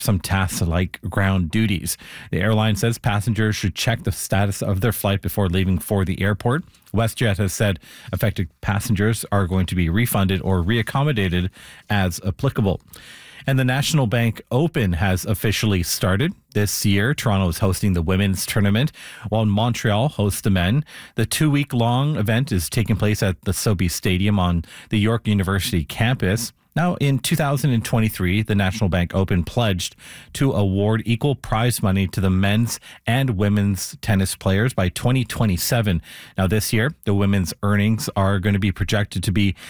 some tasks like ground duties. The airline says passengers should check the status of their flight before leaving for the airport. WestJet has said affected passengers are going to be refunded or reaccommodated as applicable. And the National Bank Open has officially started. This year, Toronto is hosting the women's tournament, while Montreal hosts the men. The 2-week-long event is taking place at the Sobeys Stadium on the York University campus. Now, in 2023, the National Bank Open pledged to award equal prize money to the men's and women's tennis players by 2027. Now, this year, the women's earnings are going to be projected to be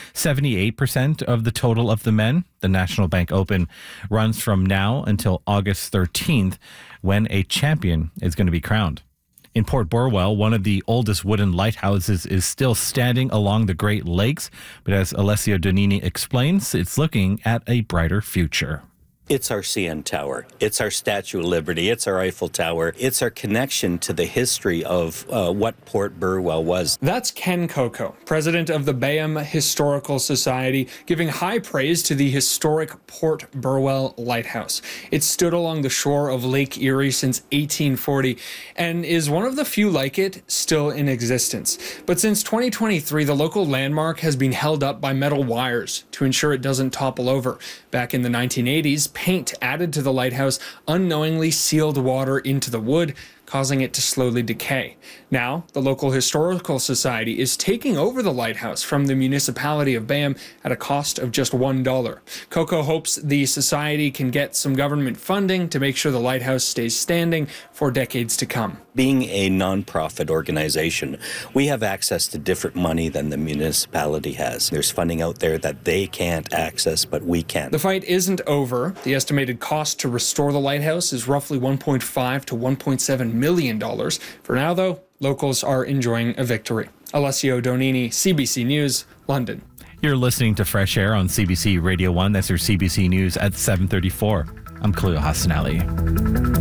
78% of the total of the men. The National Bank Open runs from now until August 13th, when a champion is going to be crowned. In Port Burwell, one of the oldest wooden lighthouses is still standing along the Great Lakes. But as Alessio Donini explains, it's looking at a brighter future. It's our CN Tower. It's our Statue of Liberty. It's our Eiffel Tower. It's our connection to the history of what Port Burwell was. That's Ken Coco, president of the Bayham Historical Society, giving high praise to the historic Port Burwell Lighthouse. It stood along the shore of Lake Erie since 1840 and is one of the few like it still in existence. But since 2023, the local landmark has been held up by metal wires to ensure it doesn't topple over. Back in the 1980s, paint added to the lighthouse unknowingly sealed water into the wood, causing it to slowly decay. Now, the local historical society is taking over the lighthouse from the municipality of Bayham at a cost of just $1. Coco hopes the society can get some government funding to make sure the lighthouse stays standing for decades to come. Being a nonprofit organization, we have access to different money than the municipality has. There's funding out there that they can't access, but we can. The fight isn't over. The estimated cost to restore the lighthouse is roughly $1.5 to $1.7 million. For now, though, locals are enjoying a victory. Alessio Donini, CBC News, London. You're listening to Fresh Air on CBC Radio 1. That's your CBC News at 7:34. I'm Khalil Hassanali.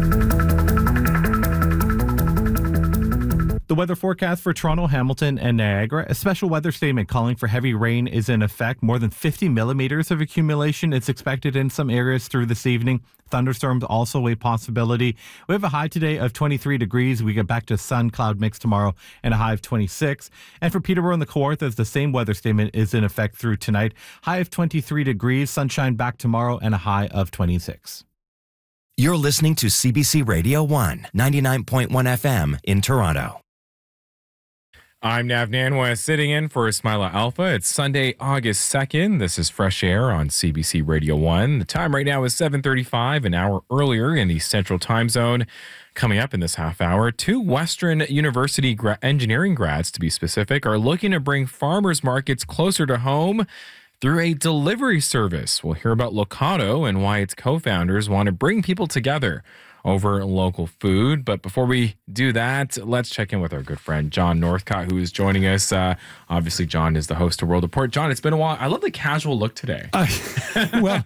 The weather forecast for Toronto, Hamilton, and Niagara. A special weather statement calling for heavy rain is in effect. More than 50 millimeters of accumulation is expected in some areas through this evening. Thunderstorms also a possibility. We have a high today of 23 degrees. We get back to sun-cloud mix tomorrow and a high of 26. And for Peterborough and the Kawarthas, the same weather statement is in effect through tonight. High of 23 degrees, sunshine back tomorrow, and a high of 26. You're listening to CBC Radio 1, 99.1 FM in Toronto. I'm Nav Nanwa, sitting in for Ismaila Alpha. It's Sunday, August 2nd. This is Fresh Air on CBC Radio 1. The time right now is 7:35, an hour earlier in the Central Time Zone. Coming up in this half hour, 2 Western University engineering grads, to be specific, are looking to bring farmers markets closer to home through a delivery service. We'll hear about Locato and why its co-founders want to bring people together over local food. But before we do that, let's check in with our good friend John Northcott, who is joining us. Obviously, John is the host of World Report. John, it's been a while. I love the casual look today. Well,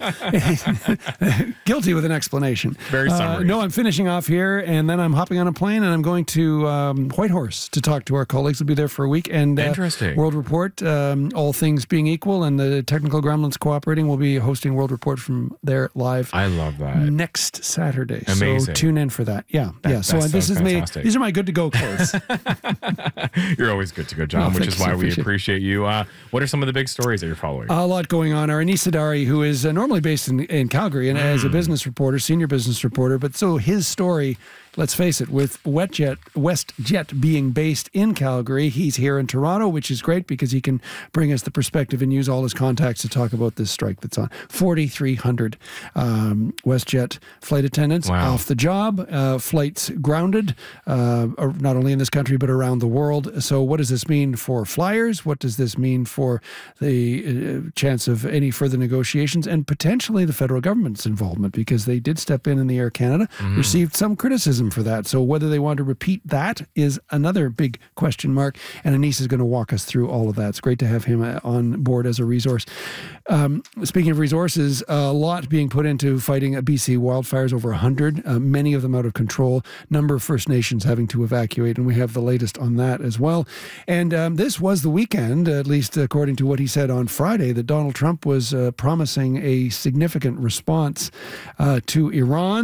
guilty with an explanation. Very summary. No, I'm finishing off here, and then I'm hopping on a plane, and I'm going to Whitehorse to talk to our colleagues. We'll be there for a week. And interesting. World Report, all things being equal, and the technical gremlins cooperating, we'll be hosting World Report from there live. I love that. Next Saturday. Amazing. So tune in for that. Yeah. So this is fantastic. these are my good to go clothes. You're always good to go, John, which is why we appreciate you. What are some of the big stories that you're following? A lot going on. Our Anis Sadari, who is normally based in Calgary and as a business reporter, senior business reporter, but so his story, let's face it, with WestJet being based in Calgary, he's here in Toronto, which is great because he can bring us the perspective and use all his contacts to talk about this strike that's on. 4,300 WestJet flight attendants off the job, flights grounded, not only in this country but around the world. So what does this mean for flyers? What does this mean for the chance of any further negotiations and potentially the federal government's involvement? Because they did step in the Air Canada, received some criticism for that. So whether they want to repeat that is another big question mark. And Anis is going to walk us through all of that. It's great to have him on board as a resource. Speaking of resources, a lot being put into fighting BC wildfires, over 100 many of them out of control. Number of First Nations having to evacuate, and we have the latest on that as well. And this was the weekend, at least according to what he said on Friday, that Donald Trump was promising a significant response to Iran.